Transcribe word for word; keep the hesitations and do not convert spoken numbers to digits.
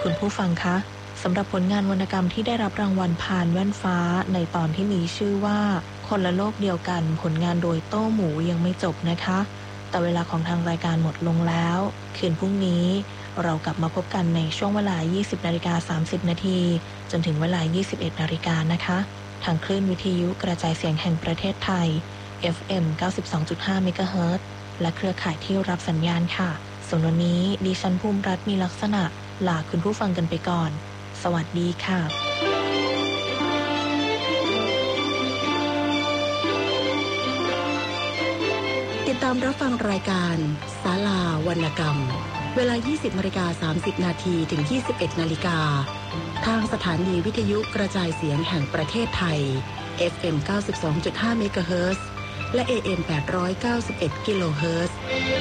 คุณผู้ฟังคะสำหรับผลงานวรรณกรรมที่ได้รับรางวัลพานแว่นฟ้าในตอนที่มีชื่อว่าคนละโลกเดียวกันผลงานโดยโต้หมูยังไม่จบนะคะแต่เวลาของทางรายการหมดลงแล้วคืนพรุ่งนี้เรากลับมาพบกันในช่วงเวลา ยี่สิบนาฬิกาสามสิบนาทีจนถึงเวลา ยี่สิบเอ็ดนาฬิกานะคะทางคลื่นวิทยุกระจายเสียงแห่งประเทศไทย เอฟ เอ็ม เก้าสิบสองจุดห้า เมกะเฮิรตซ์และเครือข่ายที่รับสัญญาณค่ะส่วนวันนี้ดิฉันภูมิรัตน์มีลักษณะลาคุณผู้ฟังกันไปก่อนสวัสดีค่ะติดตามรับฟังรายการศาลาวรรณกรรมเวลา ยี่สิบนาฬิกาสามสิบนาทีถึง ยี่สิบเอ็ดนาฬิกาทางสถานีวิทยุกระจายเสียงแห่งประเทศไทย เอฟ เอ็ม เก้าสิบสองจุดห้า เมกะเฮิรตซ์และ เอ เอ็ม แปดร้อยเก้าสิบเอ็ด กิโลเฮิรตซ์